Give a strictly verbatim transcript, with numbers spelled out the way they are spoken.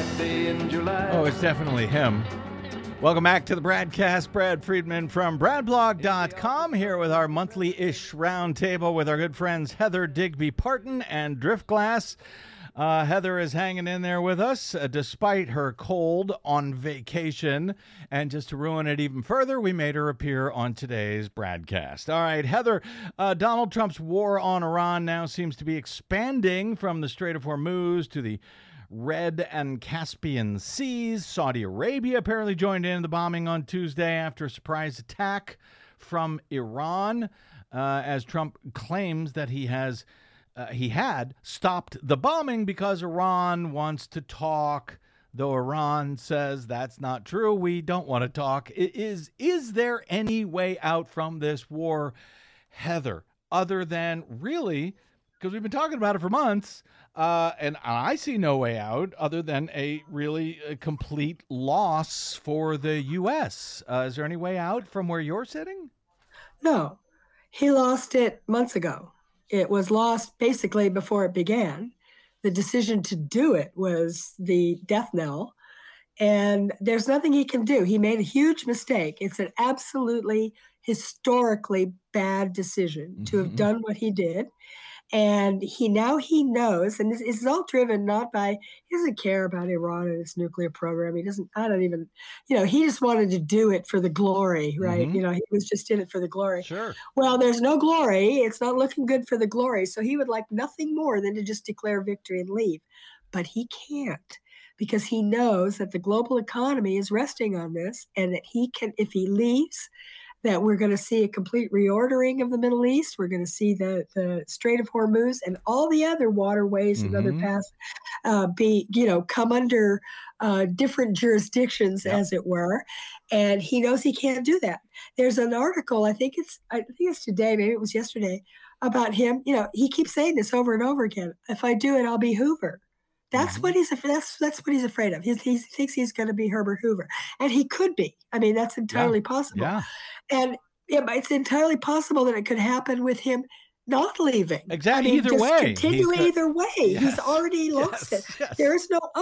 that day in July. Oh, it's definitely him. Welcome back to the Bradcast. Brad Friedman from brad blog dot com here with our monthly-ish roundtable with our good friends Heather Digby Parton and Driftglass. Uh, Heather is hanging in there with us uh, despite her cold on vacation. And just to ruin it even further, we made her appear on today's Bradcast. All right, Heather, uh, Donald Trump's war on Iran now seems to be expanding from the Strait of Hormuz to the Red and Caspian Seas. Saudi Arabia apparently joined in the bombing on Tuesday after a surprise attack from Iran, uh, as Trump claims that he has uh, he had stopped the bombing because Iran wants to talk, though Iran says that's not true. We don't want to talk. I- Is, is there any way out from this war, Heather, other than really, because we've been talking about it for months, Uh, and I see no way out other than a really a complete loss for the U S. Uh, is there any way out from where you're sitting? No, he lost it months ago. It was lost basically before it began. The decision to do it was the death knell, and there's nothing he can do. He made a huge mistake. It's an absolutely historically bad decision mm-hmm. to have done what he did. And he now he knows, and this, this is all driven not by, he doesn't care about Iran and its nuclear program. He doesn't, I don't even, you know, he just wanted to do it for the glory, right? Mm-hmm. You know, he was just in it for the glory. Sure. Well, there's no glory. It's not looking good for the glory. So he would like nothing more than to just declare victory and leave. But he can't, because he knows that the global economy is resting on this, and that he can, if he leaves, that we're going to see a complete reordering of the Middle East. We're going to see the, the Strait of Hormuz and all the other waterways mm-hmm. and other paths uh, be, you know, come under uh, different jurisdictions, yep. as it were. And he knows he can't do that. There's an article, I think it's, I think it's today, maybe it was yesterday, about him. You know, he keeps saying this over and over again. If I do it, I'll be Hoover. That's mm-hmm. what he's that's that's what he's afraid of. He's, he thinks he's going to be Herbert Hoover, and he could be. I mean, that's entirely yeah. possible. Yeah. And yeah, it's entirely possible that it could happen with him not leaving. Exactly. I mean, either just way, continue got, either way. yes, He's already lost yes, it. Yes. There is no